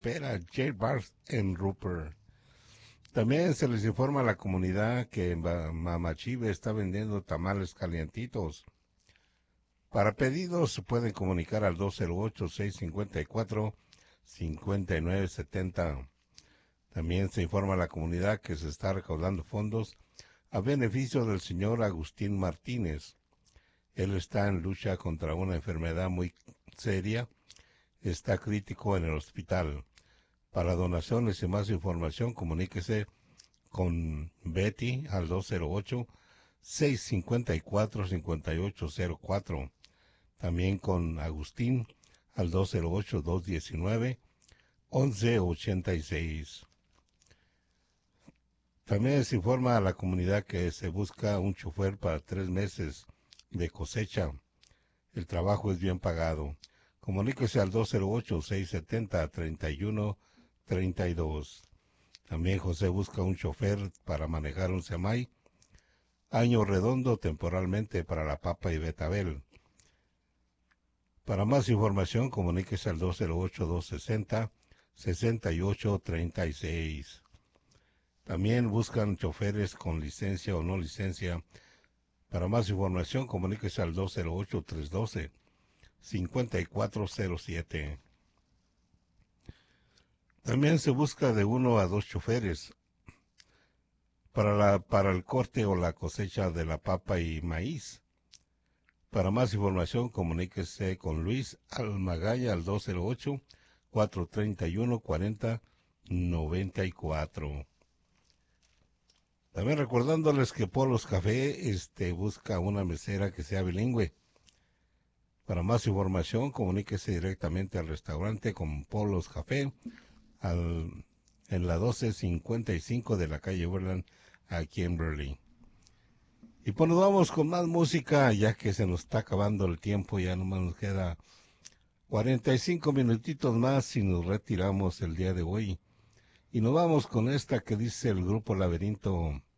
espera J Bars en Rupert. También se les informa a la comunidad que Mamachive está vendiendo tamales calientitos. Para pedidos se pueden comunicar al 208-654-5970. También se informa a la comunidad que se está recaudando fondos a beneficio del señor Agustín Martínez. Él está en lucha contra una enfermedad muy seria, está crítico en el hospital. Para donaciones y más información, comuníquese con Betty al 208-654-5804. También con Agustín al 208-219-1186. También se informa a la comunidad que se busca un chofer para 3 meses de cosecha. El trabajo es bien pagado. Comuníquese al 208-670-3132. También José busca un chofer para manejar un semai, año redondo temporalmente para la papa y betabel. Para más información, comuníquese al 208-260-6836. También buscan choferes con licencia o no licencia. Para más información, comuníquese al 208-312-5407. También se busca de 1 a 2 choferes para el corte o la cosecha de la papa y maíz. Para más información, comuníquese con Luis Almagalla al 208-431-4094. También recordándoles que Polos Café busca una mesera que sea bilingüe. Para más información, comuníquese directamente al restaurante con Polos Café en la 1255 de la calle Overland, aquí en Berlín. Y pues nos vamos con más música, ya que se nos está acabando el tiempo, ya nomás nos queda 45 minutitos más y nos retiramos el día de hoy. Y nos vamos con esta que dice el grupo Laberinto.